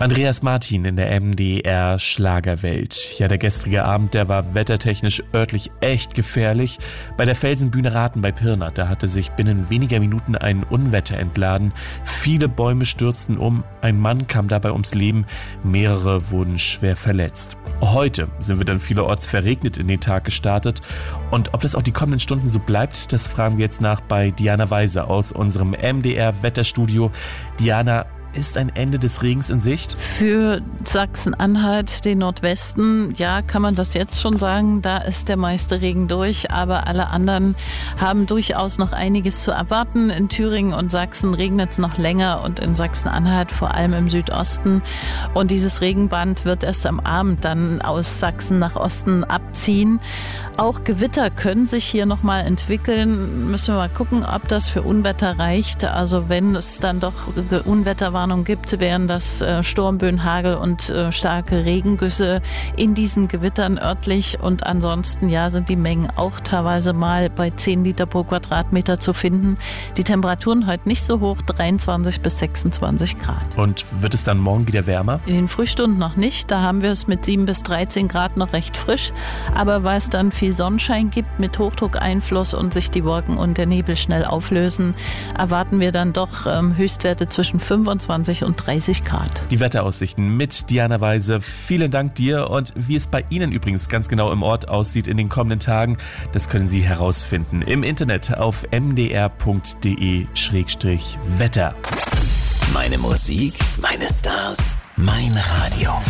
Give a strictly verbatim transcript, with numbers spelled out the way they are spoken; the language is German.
Andreas Martin in der M D R Schlagerwelt. Ja, der gestrige Abend, der war wettertechnisch örtlich echt gefährlich. Bei der Felsenbühne Raten bei Pirna, da hatte sich binnen weniger Minuten ein Unwetter entladen. Viele Bäume stürzten um, ein Mann kam dabei ums Leben, mehrere wurden schwer verletzt. Heute sind wir dann vielerorts verregnet in den Tag gestartet. Und ob das auch die kommenden Stunden so bleibt, das fragen wir jetzt nach bei Diana Weiser aus unserem M D R Wetterstudio. Diana, ist ein Ende des Regens in Sicht? Für Sachsen-Anhalt, den Nordwesten, ja, kann man das jetzt schon sagen, da ist der meiste Regen durch, aber alle anderen haben durchaus noch einiges zu erwarten. In Thüringen und Sachsen regnet es noch länger und in Sachsen-Anhalt vor allem im Südosten. Und dieses Regenband wird erst am Abend dann aus Sachsen nach Osten abziehen. Auch Gewitter können sich hier nochmal entwickeln. Müssen wir mal gucken, ob das für Unwetter reicht. Also wenn es dann doch Unwetterwarnungen gibt, wären das äh, Sturmböen, Hagel und äh, starke Regengüsse in diesen Gewittern örtlich. Und ansonsten ja, sind die Mengen auch teilweise mal bei zehn Liter pro Quadratmeter zu finden. Die Temperaturen heute nicht so hoch, dreiundzwanzig bis sechsundzwanzig Grad. Und wird es dann morgen wieder wärmer? In den Frühstunden noch nicht. Da haben wir es mit sieben bis dreizehn Grad noch recht frisch. Aber weil es dann viel Sonnenschein gibt mit Hochdruckeinfluss und sich die Wolken und der Nebel schnell auflösen, erwarten wir dann doch ähm, Höchstwerte zwischen fünfundzwanzig und dreißig Grad. Die Wetteraussichten mit Diana Weiser. Vielen Dank dir. Und wie es bei Ihnen übrigens ganz genau im Ort aussieht in den kommenden Tagen, das können Sie herausfinden im Internet auf m d r punkt d e Schrägstrich Wetter. Meine Musik, meine Stars, mein Radio.